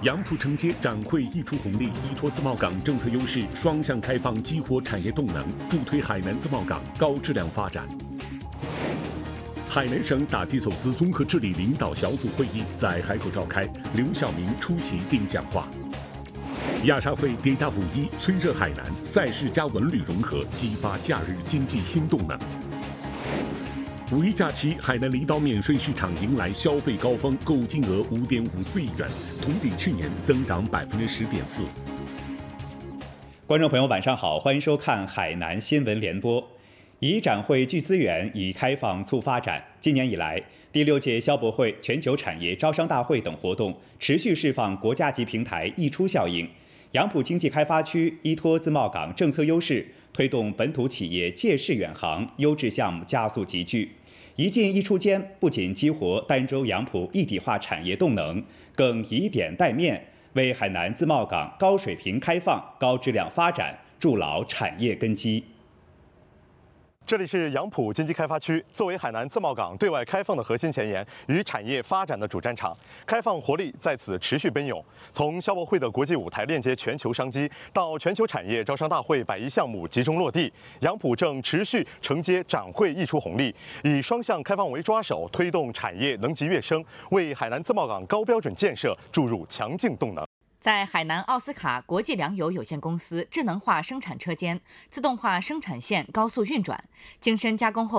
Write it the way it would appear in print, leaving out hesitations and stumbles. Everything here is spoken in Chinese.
杨浦承接展会溢出红利，依托自贸港政策优势，双向开放激活产业动能，助推海南自贸港高质量发展。海南省打击走私综合治理领导小组会议在海口召开，刘晓明出席并讲话。亚沙会叠加5.1，催热海南，赛事加文旅融合，激发假日经济新动能。5.1假期，海南离岛免税市场迎来消费高峰，购物金额5.54亿元，同比去年增长10.4%。 观众朋友，晚上好，欢迎收看海南新闻联播。以展会聚资源，以开放促发展。今年以来，第6届消博会全球产业招商大会等活动持续释放国家级平台溢出效应。杨浦经济开发区依托自贸港政策优势，推动本土企业借势远航，优质项目加速集聚。一进一出间，不仅激活儋州杨浦一体化产业动能，更以点带面，为海南自贸港高水平开放、高质量发展筑牢产业根基。 这里是杨浦经济开发区，作为海南自贸港对外开放的核心前沿与产业发展的主战场，开放活力在此持续奔涌。从消博会的国际舞台链接全球商机，到全球产业招商大会100亿项目集中落地，杨浦正持续承接展会溢出红利，以双向开放为抓手，推动产业能级跃升，为海南自贸港高标准建设注入强劲动能。 在海南奥斯卡国际粮油有限公司智能化生产车间、自动化生产线高速运转，精深加工后